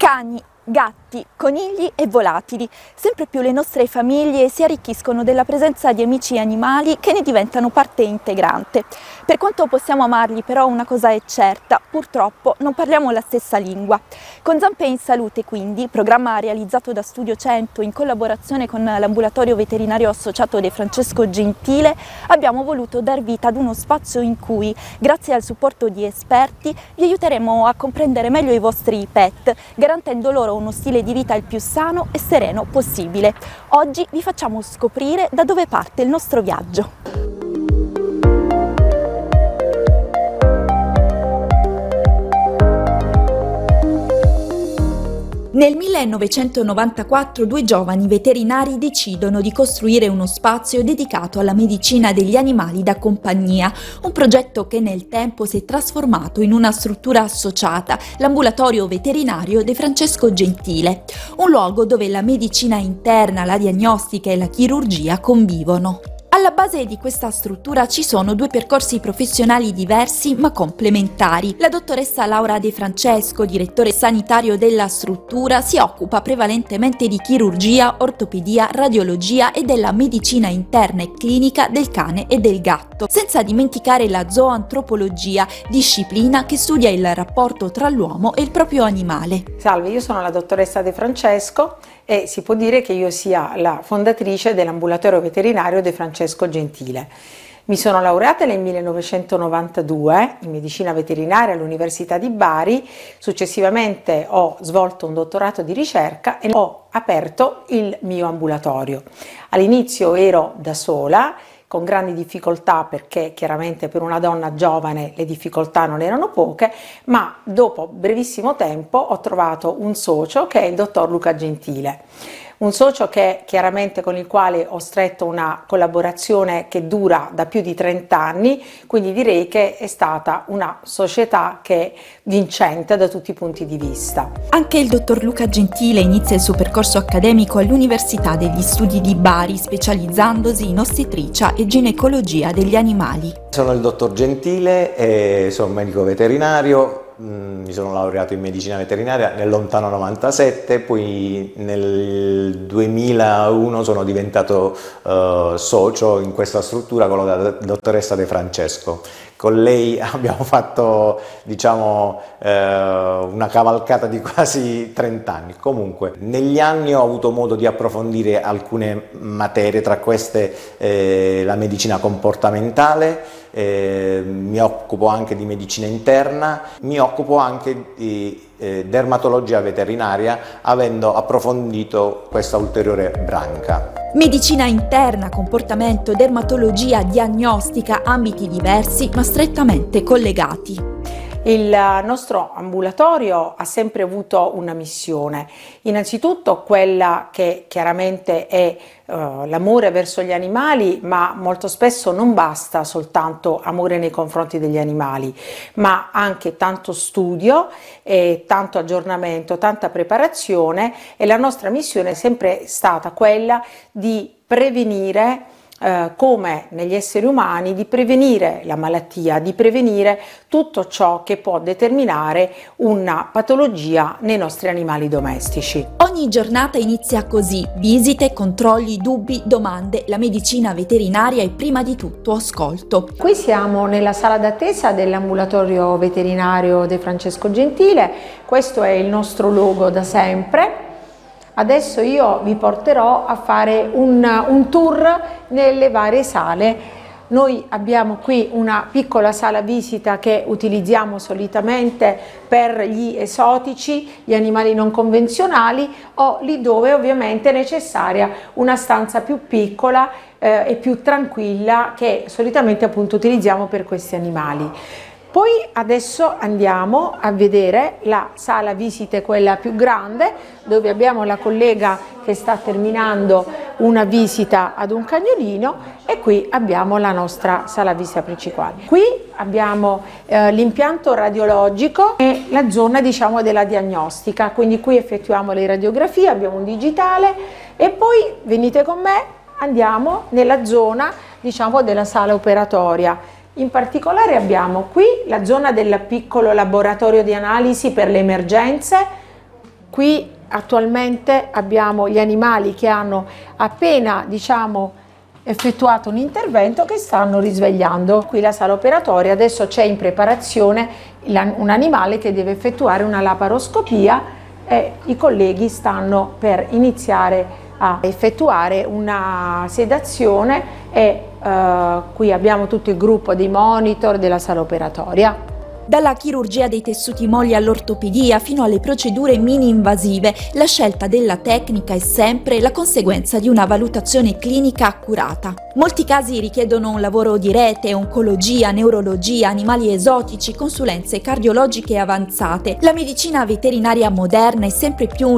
Cani, gatti, conigli e volatili. Sempre più le nostre famiglie si arricchiscono della presenza di amici animali che ne diventano parte integrante. Per quanto possiamo amarli, però, una cosa è certa: purtroppo non parliamo la stessa lingua. Con Zampe in Salute, quindi, programma realizzato da Studio 100 in collaborazione con l'ambulatorio veterinario associato De Francesco Gentile, abbiamo voluto dar vita ad uno spazio in cui, grazie al supporto di esperti, vi aiuteremo a comprendere meglio i vostri pet, garantendo loro uno stile di vita il più sano e sereno possibile. Oggi vi facciamo scoprire da dove parte il nostro viaggio. Nel 1994 due giovani veterinari decidono di costruire uno spazio dedicato alla medicina degli animali da compagnia, un progetto che nel tempo si è trasformato in una struttura associata, l'ambulatorio veterinario De Francesco Gentile, un luogo dove la medicina interna, la diagnostica e la chirurgia convivono. Alla base di questa struttura ci sono due percorsi professionali diversi ma complementari. La dottoressa Laura De Francesco, direttore sanitario della struttura, si occupa prevalentemente di chirurgia, ortopedia, radiologia e della medicina interna e clinica del cane e del gatto, senza dimenticare la zooantropologia, disciplina che studia il rapporto tra l'uomo e il proprio animale. Salve, io sono la dottoressa De Francesco e si può dire che io sia la fondatrice dell'ambulatorio veterinario De Francesco Gentile. Mi sono laureata nel 1992 in medicina veterinaria all'Università di Bari, successivamente ho svolto un dottorato di ricerca e ho aperto il mio ambulatorio. All'inizio ero da sola, con grandi difficoltà, perché chiaramente per una donna giovane le difficoltà non erano poche, ma dopo brevissimo tempo ho trovato un socio che è il dottor Luca Gentile. Un socio che chiaramente con il quale ho stretto una collaborazione che dura da più di 30 anni, quindi direi che è stata una società che è vincente da tutti i punti di vista. Anche il dottor Luca Gentile inizia il suo percorso accademico all'Università degli Studi di Bari, specializzandosi in ostetricia e ginecologia degli animali. Sono il dottor Gentile e sono medico veterinario. Mi sono laureato in medicina veterinaria nel lontano 97, poi nel 2001 sono diventato socio in questa struttura con la dottoressa De Francesco. Con lei abbiamo fatto, diciamo, una cavalcata di quasi 30 anni. Comunque, negli anni ho avuto modo di approfondire alcune materie, tra queste la medicina comportamentale, mi occupo anche di medicina interna, mi occupo anche di dermatologia veterinaria, avendo approfondito questa ulteriore branca. Medicina interna, comportamento, dermatologia, diagnostica, ambiti diversi ma strettamente collegati. Il nostro ambulatorio ha sempre avuto una missione, innanzitutto quella che chiaramente è l'amore verso gli animali, ma molto spesso non basta soltanto amore nei confronti degli animali, ma anche tanto studio, tanto aggiornamento, tanta preparazione, e la nostra missione è sempre stata quella di prevenire, come negli esseri umani, di prevenire la malattia, di prevenire tutto ciò che può determinare una patologia nei nostri animali domestici. Ogni giornata inizia così: visite, controlli, dubbi, domande. La medicina veterinaria è prima di tutto ascolto. Qui siamo nella sala d'attesa dell'ambulatorio veterinario De Francesco Gentile, questo è il nostro logo da sempre. Adesso io vi porterò a fare un tour nelle varie sale. Noi abbiamo qui una piccola sala visita che utilizziamo solitamente per gli esotici, gli animali non convenzionali, o lì dove ovviamente è necessaria una stanza più piccola e più tranquilla, che solitamente appunto utilizziamo per questi animali. Poi adesso andiamo a vedere la sala visite, quella più grande, dove abbiamo la collega che sta terminando una visita ad un cagnolino, e qui abbiamo la nostra sala visita principale. Qui abbiamo l'impianto radiologico e la zona, diciamo, della diagnostica, quindi qui effettuiamo le radiografie, abbiamo un digitale, e poi venite con me, andiamo nella zona, diciamo, della sala operatoria. In particolare abbiamo qui la zona del piccolo laboratorio di analisi per le emergenze, Qui attualmente abbiamo gli animali che hanno appena, effettuato un intervento, che stanno risvegliando. Qui la sala operatoria, adesso c'è in preparazione un animale che deve effettuare una laparoscopia e i colleghi stanno per iniziare a effettuare una sedazione e qui abbiamo tutto il gruppo dei monitor della sala operatoria. Dalla chirurgia dei tessuti molli all'ortopedia fino alle procedure mini-invasive, la scelta della tecnica è sempre la conseguenza di una valutazione clinica accurata. Molti casi richiedono un lavoro di rete, oncologia, neurologia, animali esotici, consulenze cardiologiche avanzate. La medicina veterinaria moderna è sempre più